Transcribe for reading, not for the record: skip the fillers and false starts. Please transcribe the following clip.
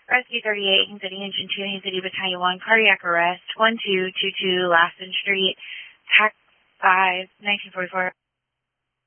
Rescue 38, Haines City, Engine 2, Haines City, Battalion 1, cardiac arrest, 1222 Lassen Street, TAC 5, 1944.